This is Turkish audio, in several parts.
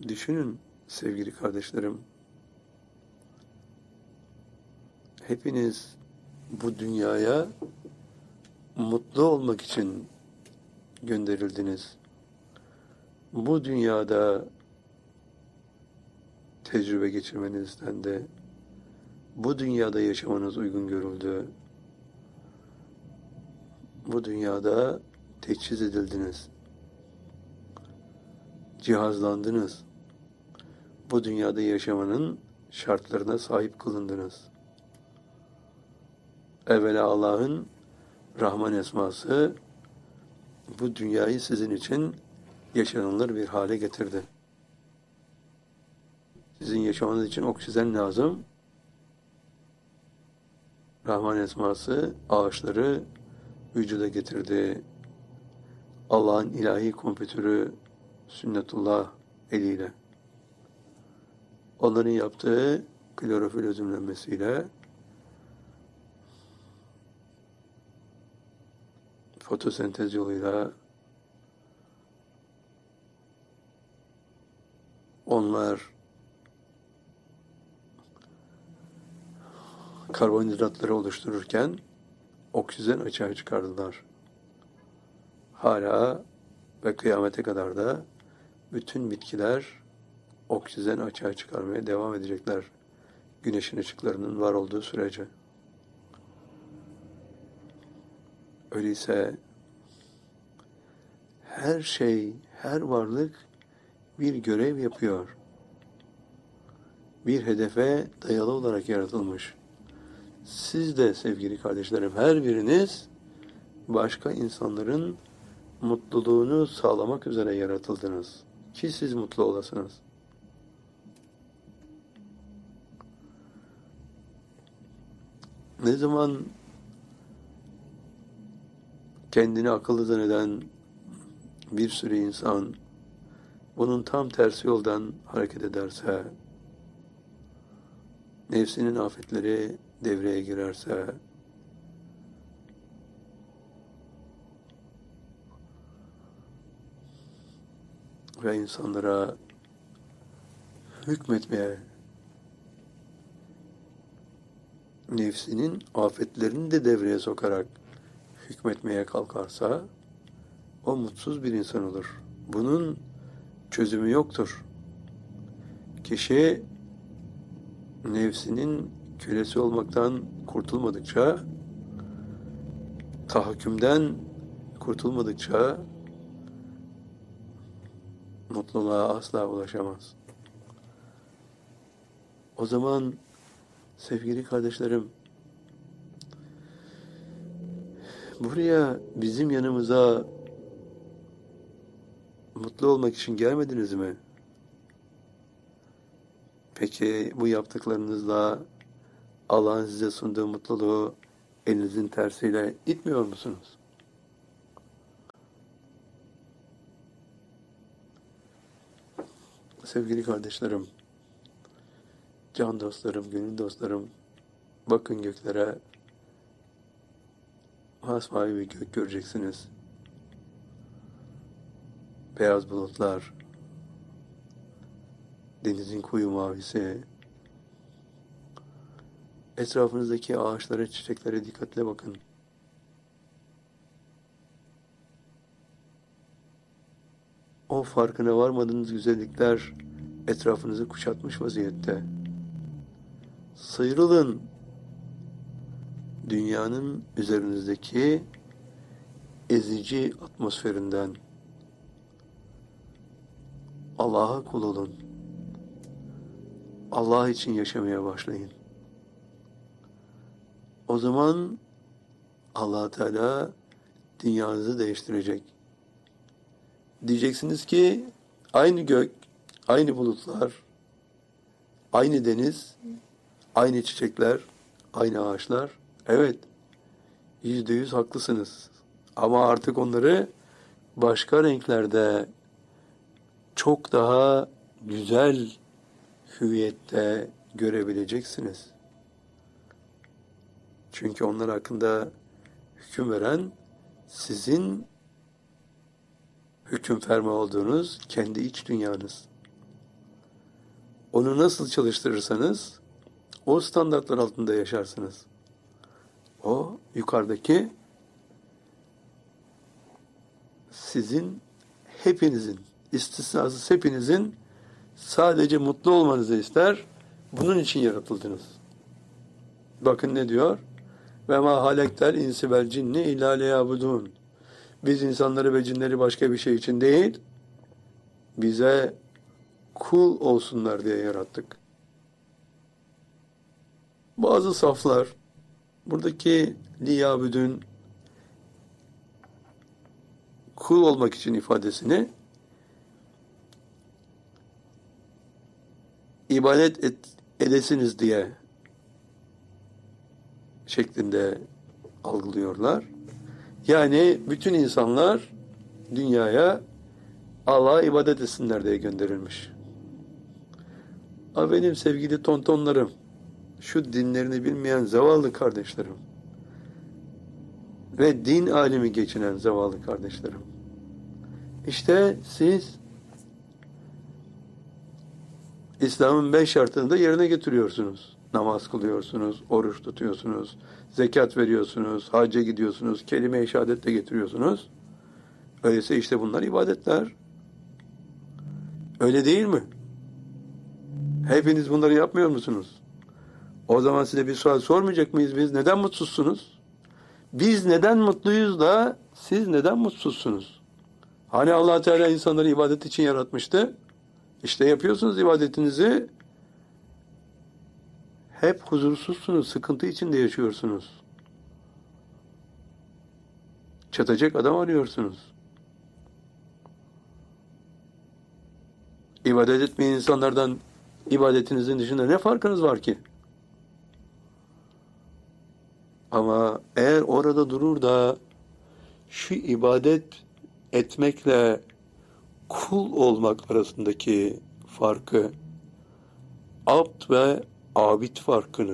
Düşünün sevgili kardeşlerim, hepiniz bu dünyaya mutlu olmak için gönderildiniz. Bu dünyada tecrübe geçirmenizden de bu dünyada yaşamanız uygun görüldü. Bu dünyada teçhiz edildiniz. Cihazlandınız. Bu dünyada yaşamanın şartlarına sahip kılındınız. Evvela Allah'ın Rahman esması bu dünyayı sizin için yaşanılır bir hale getirdi. Sizin yaşamanız için oksijen lazım. Rahman esması ağaçları vücuda getirdi. Allah'ın ilahi kompütörü sünnetullah eliyle. Onların yaptığı klorofil özümlenmesiyle fotosentez yoluyla onlar karbonhidratları oluştururken oksijen açığa çıkardılar. Hala ve kıyamete kadar da bütün bitkiler oksijen açığa çıkarmaya devam edecekler. Güneşin ışıklarının var olduğu sürece. Öyleyse her şey, her varlık bir görev yapıyor. Bir hedefe dayalı olarak yaratılmış. Siz de sevgili kardeşlerim, her biriniz başka insanların mutluluğunu sağlamak üzere yaratıldınız. Ki siz mutlu olasınız. Ne zaman kendini akıllı zanneden bir sürü insan bunun tam tersi yoldan hareket ederse, nefsinin afetleri devreye girerse, ve insanlara hükmetmeye, nefsinin afetlerini de devreye sokarak hükmetmeye kalkarsa, o mutsuz bir insan olur. Bunun çözümü yoktur. Kişi nefsinin kölesi olmaktan kurtulmadıkça, tahakkümden kurtulmadıkça mutluluğa asla ulaşamaz. O zaman sevgili kardeşlerim, buraya bizim yanımıza mutlu olmak için gelmediniz mi? Peki bu yaptıklarınızla Allah'ın size sunduğu mutluluğu elinizin tersiyle itmiyor musunuz? Sevgili kardeşlerim, can dostlarım, gönül dostlarım, bakın göklere, masmavi bir gök göreceksiniz. Beyaz bulutlar, denizin koyu mavisi, etrafınızdaki ağaçlara, çiçeklere dikkatle bakın. O farkına varmadığınız güzellikler etrafınızı kuşatmış vaziyette. Sıyrılın dünyanın üzerinizdeki ezici atmosferinden. Allah'a kul olun. Allah için yaşamaya başlayın. O zaman Allah Teala dünyanızı değiştirecek. Diyeceksiniz ki aynı gök, aynı bulutlar, aynı deniz, aynı çiçekler, aynı ağaçlar. Evet, %100 haklısınız. Ama artık onları başka renklerde, çok daha güzel hüviyette görebileceksiniz. Çünkü onlar hakkında hüküm veren sizin hüküm ferma olduğunuz kendi iç dünyanız. Onu nasıl çalıştırırsanız o standartlar altında yaşarsınız. O yukarıdaki sizin hepinizin, istisnasız hepinizin sadece mutlu olmanızı ister. Bunun için yaratıldınız. Bakın ne diyor? Ve ma halektel insi vel cinni illa liyabudun. Biz insanları ve cinleri başka bir şey için değil, bize kul olsunlar diye yarattık. Bazı saflar buradaki liyabudun kul olmak için ifadesini ibadet edesiniz diye şeklinde algılıyorlar. Yani bütün insanlar dünyaya Allah'a ibadet etsinler diye gönderilmiş. Ama benim sevgili tontonlarım, şu dinlerini bilmeyen zavallı kardeşlerim ve din alimi geçinen zavallı kardeşlerim. İşte siz İslam'ın 5 şartını da yerine getiriyorsunuz. Namaz kılıyorsunuz, oruç tutuyorsunuz, zekat veriyorsunuz, hacca gidiyorsunuz, kelime-i şehadet de getiriyorsunuz. Öyleyse işte bunlar ibadetler. Öyle değil mi? Hepiniz bunları yapmıyor musunuz? O zaman size bir sual sormayacak mıyız biz? Neden mutsuzsunuz? Biz neden mutluyuz da siz neden mutsuzsunuz? Hani Allah Teala insanları ibadet için yaratmıştı? İşte yapıyorsunuz ibadetinizi. Hep huzursuzsunuz, sıkıntı içinde yaşıyorsunuz. Çatacak adam arıyorsunuz. İbadet etmeyen insanlardan ibadetinizin dışında ne farkınız var ki? Ama eğer orada durur da şu ibadet etmekle kul olmak arasındaki farkı, abd ve abid farkını,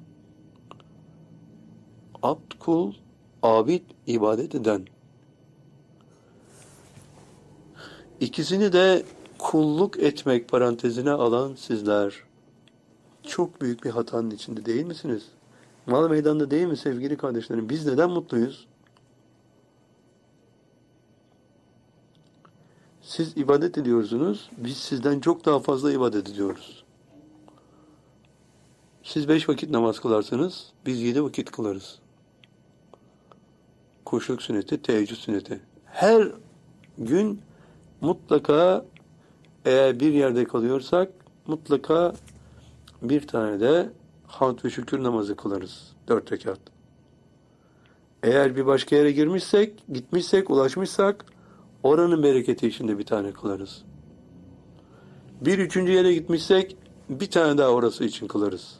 abd kul, abid ibadet eden, ikisini de kulluk etmek parantezine alan sizler çok büyük bir hatanın içinde değil misiniz? Mal meydanda değil mi sevgili kardeşlerim? Biz neden mutluyuz? Siz ibadet ediyorsunuz, biz sizden çok daha fazla ibadet ediyoruz. Siz 5 vakit namaz kılarsınız, biz 7 vakit kılarız. Kuşluk sünneti, teheccüd sünneti. Her gün mutlaka eğer bir yerde kalıyorsak mutlaka bir tane de hamd ve şükür namazı kılarız. 4 rekat. Eğer bir başka yere gitmişsek, ulaşmışsak oranın bereketi içinde bir tane kılarız. Bir üçüncü yere gitmişsek bir tane daha orası için kılarız.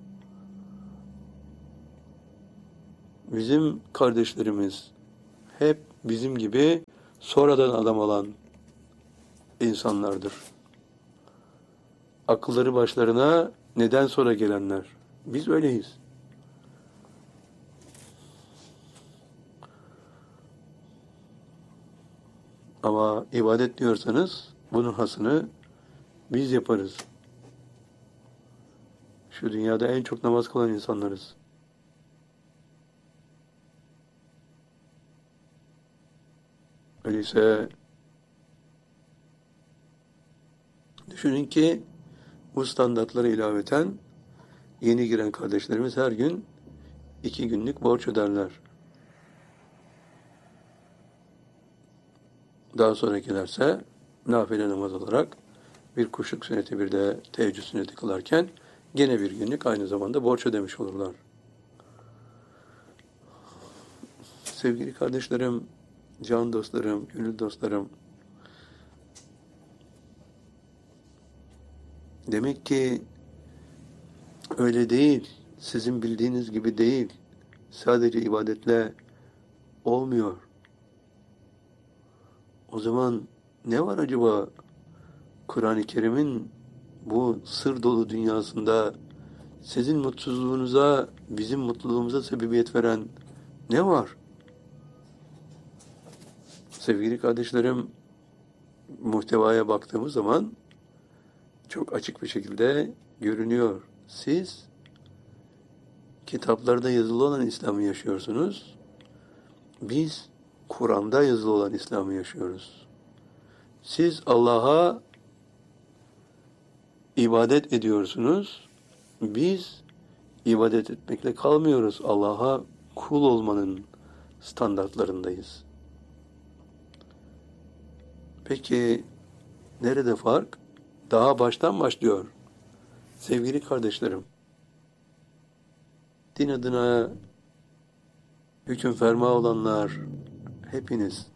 Bizim kardeşlerimiz hep bizim gibi sonradan adam olan insanlardır. Akılları başlarına neden sonra gelenler. Biz öyleyiz. Ama ibadet diyorsanız bunun hasını biz yaparız. Şu dünyada en çok namaz kılan insanlarız. Öyleyse düşünün ki bu standartları ilaveten yeni giren kardeşlerimiz her gün 2 günlük borç öderler. Daha sonrakilerse nafile namaz olarak bir kuşluk sünneti bir de teheccüd sünneti kılarken gene bir günlük aynı zamanda borç ödemiş olurlar. Sevgili kardeşlerim, can dostlarım, gönül dostlarım, demek ki öyle değil, sizin bildiğiniz gibi değil, sadece ibadetle olmuyor. O zaman ne var acaba Kur'an-ı Kerim'in bu sır dolu dünyasında sizin mutsuzluğunuza, bizim mutluluğumuza sebebiyet veren ne var? Sevgili kardeşlerim, muhtevaya baktığımız zaman Çok açık bir şekilde görünüyor. Siz kitaplarda yazılı olan İslam'ı yaşıyorsunuz. Biz Kur'an'da yazılı olan İslam'ı yaşıyoruz. Siz Allah'a ibadet ediyorsunuz. Biz ibadet etmekle kalmıyoruz. Allah'a kul olmanın standartlarındayız. Peki nerede fark? Daha baştan başlıyor. Sevgili kardeşlerim, din adına hüküm ferma olanlar hepiniz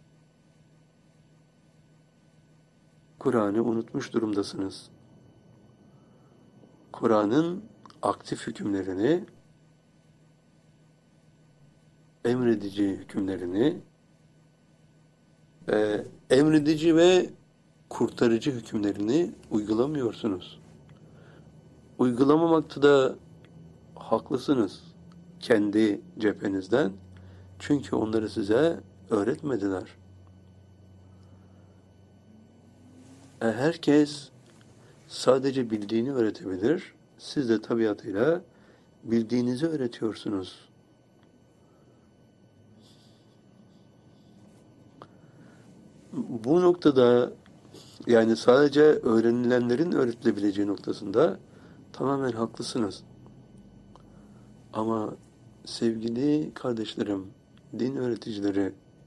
Kur'an'ı unutmuş durumdasınız. Kur'an'ın aktif hükümlerini, emredici hükümlerini, emredici ve kurtarıcı hükümlerini uygulamıyorsunuz. Uygulamamakta da haklısınız kendi cephenizden. Çünkü onları size öğretmediler. Herkes sadece bildiğini öğretebilir. Siz de tabiatıyla bildiğinizi öğretiyorsunuz. Bu noktada yani sadece öğrenilenlerin öğretilebileceği noktasında tamamen haklısınız. Ama sevgili kardeşlerim, din öğreticileri,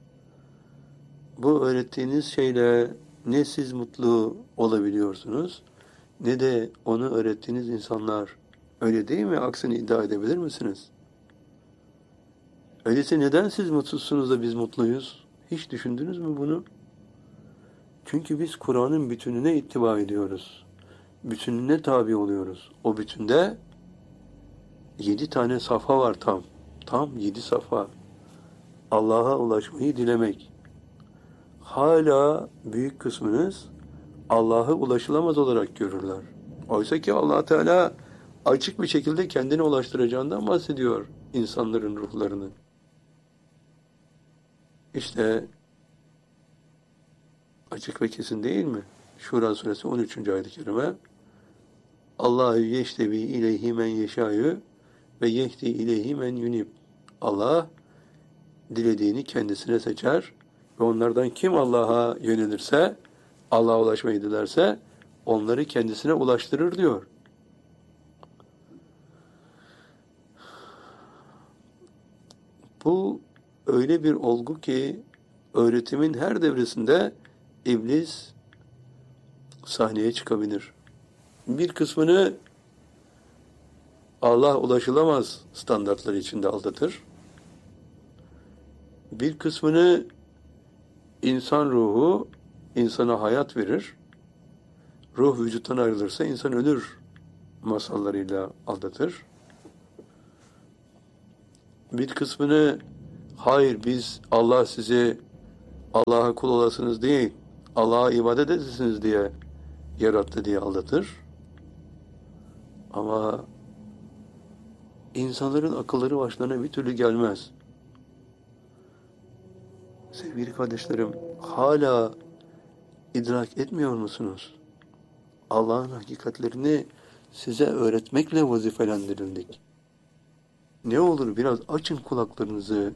bu öğrettiğiniz şeyle ne siz mutlu olabiliyorsunuz, ne de onu öğrettiğiniz insanlar. Öyle değil mi? Aksini iddia edebilir misiniz? Öyleyse neden siz mutsuzsunuz da biz mutluyuz? Hiç düşündünüz mü bunu? Çünkü biz Kur'an'ın bütününe ittiba ediyoruz. Bütününe tabi oluyoruz. O bütünde 7 tane safha var tam. Tam 7 safha. Allah'a ulaşmayı dilemek. Hala büyük kısmınız Allah'a ulaşılamaz olarak görürler. Oysa ki Allah Teala açık bir şekilde kendine ulaştıracağından bahsediyor insanların ruhlarını. İşte açık ve kesin değil mi? Şura suresi 13. ayet-i kerime. Allahu yeştebi ileyhi men yeşâ'yu ve yehdi ileyhi men yunib. Allah dilediğini kendisine seçer ve onlardan kim Allah'a yönelirse, Allah'a ulaşmayı dilerse onları kendisine ulaştırır diyor. Bu öyle bir olgu ki öğretimin her devresinde iblis sahneye çıkabilir. Bir kısmını Allah ulaşılamaz standartları içinde aldatır. Bir kısmını insan ruhu insana hayat verir. Ruh vücuttan ayrılırsa insan ölür masallarıyla aldatır. Bir kısmını hayır biz Allah sizi Allah'a kul olasınız değil, Allah'a ibadet edesiniz diye yarattı diye aldatır. Ama insanların akılları başlarına bir türlü gelmez. Sevgili kardeşlerim, hala idrak etmiyor musunuz? Allah'ın hakikatlerini size öğretmekle vazifelendirildik. Ne olur biraz açın kulaklarınızı.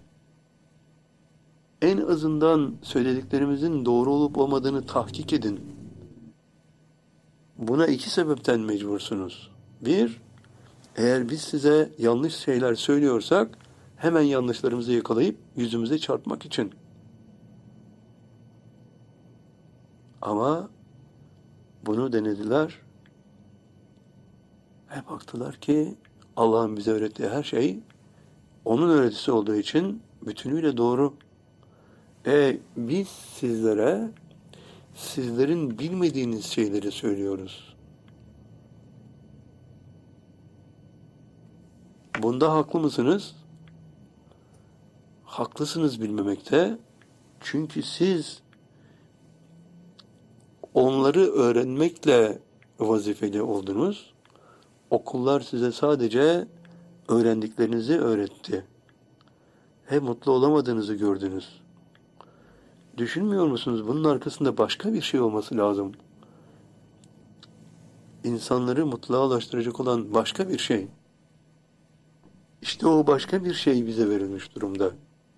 En azından söylediklerimizin doğru olup olmadığını tahkik edin. Buna 2 sebepten mecbursunuz. Bir, eğer biz size yanlış şeyler söylüyorsak hemen yanlışlarımızı yakalayıp yüzümüze çarpmak için. Ama bunu denediler ve baktılar ki Allah'ın bize öğrettiği her şey onun öğretisi olduğu için bütünüyle doğru. Biz sizlere sizlerin bilmediğiniz şeyleri söylüyoruz. Bunda haklı mısınız? Haklısınız bilmemekte. Çünkü siz onları öğrenmekle vazifeli oldunuz. Okullar size sadece öğrendiklerinizi öğretti. Hem mutlu olamadığınızı gördünüz. Düşünmüyor musunuz? Bunun arkasında başka bir şey olması lazım. insanları mutluluğa ulaştıracak olan başka bir şey. İşte o başka bir şey bize verilmiş durumda.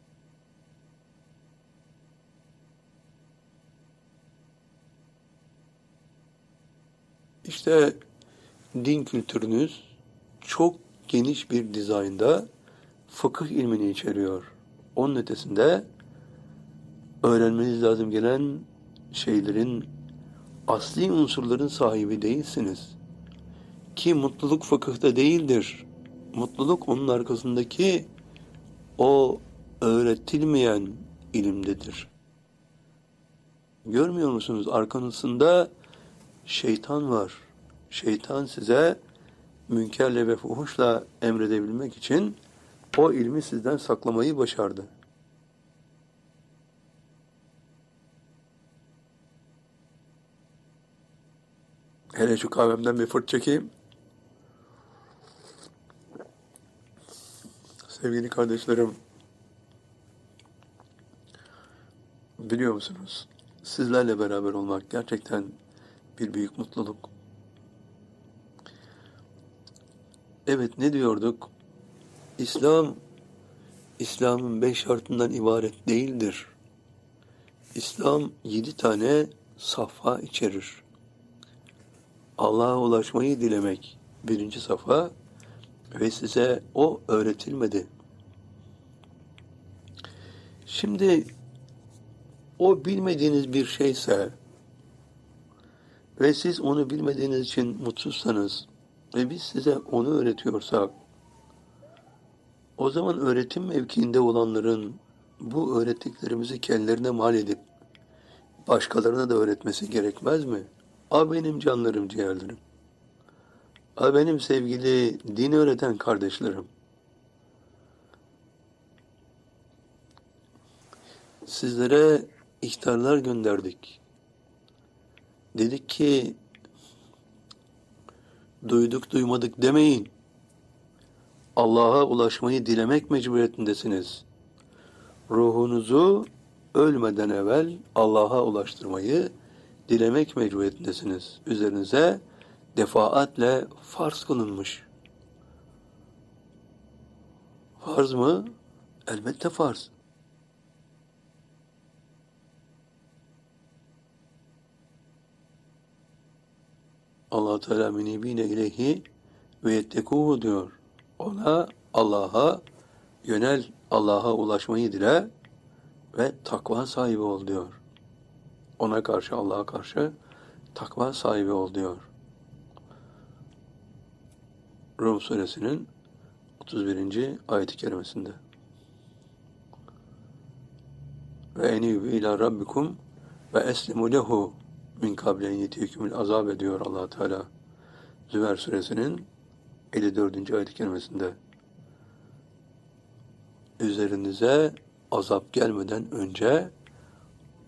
İşte din kültürünüz çok geniş bir dizaynda fıkıh ilmini içeriyor. Onun ötesinde öğrenmeniz lazım gelen şeylerin, asli unsurların sahibi değilsiniz. Ki mutluluk fıkıhta değildir. Mutluluk onun arkasındaki o öğretilmeyen ilimdedir. Görmüyor musunuz? Arkanızda şeytan var. Şeytan size münkerle ve fuhuşla emredebilmek için o ilmi sizden saklamayı başardı. Hele şu kahvemden bir fırt çekeyim. Sevgili kardeşlerim, biliyor musunuz? Sizlerle beraber olmak gerçekten bir büyük mutluluk. Evet, ne diyorduk? İslam'ın 5 şartından ibaret değildir. İslam 7 tane safha içerir. Allah'a ulaşmayı dilemek birinci safha ve size o öğretilmedi. Şimdi o bilmediğiniz bir şeyse ve siz onu bilmediğiniz için mutsuzsanız ve biz size onu öğretiyorsak, o zaman öğretim mevkiinde olanların bu öğrettiklerimizi kendilerine mal edip başkalarına da öğretmesi gerekmez mi? Benim canlarım, ciğerlerim. Benim sevgili din öğreten kardeşlerim. Sizlere ihtarlar gönderdik. Dedik ki duyduk duymadık demeyin. Allah'a ulaşmayı dilemek mecburiyetindesiniz. Ruhunuzu ölmeden evvel Allah'a ulaştırmayı dilemek mecburiyetindesiniz. Üzerinize defaatle farz kılınmış. Farz mı? Elbette farz. Allah Teala münibine ileyhi ve yettekuhu diyor. Allah'a yönel, Allah'a ulaşmayı dile ve takva sahibi ol diyor. Ona karşı, Allah'a karşı takva sahibi ol diyor. Rum suresinin 31. ayet-i kerimesinde. Ve enibu ila rabbikum ve eslimu lehu min kablen yetikumul azab ediyor Allah Teala. Zümer suresinin 54. ayet-i kerimesinde. Üzerinize azap gelmeden önce